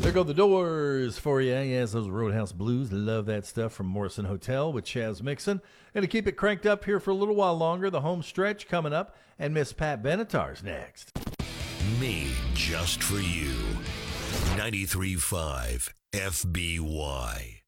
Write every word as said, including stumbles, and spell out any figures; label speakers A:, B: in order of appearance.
A: There go the Doors for you. Yes, those Roadhouse Blues. Love that stuff from Morrison Hotel with Chaz Mixon. And to keep it cranked up here for a little while longer, the home stretch coming up, and Miss Pat Benatar's next.
B: Me, just for you. ninety-three point five F B Y.